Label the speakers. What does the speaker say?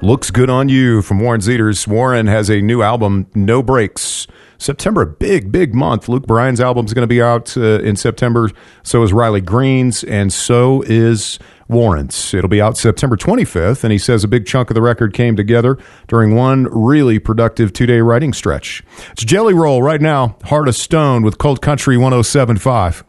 Speaker 1: Looks Good on You from Warren Zeters. Warren has a new album, No Breaks. September, big month. Luke Bryan's album is going to be out in September. So is Riley Green's, and so is Warren's. It'll be out September 25th, and he says a big chunk of the record came together during one really productive 2-day writing stretch. It's Jelly Roll right now, Heart of Stone with Cold Country 107.5.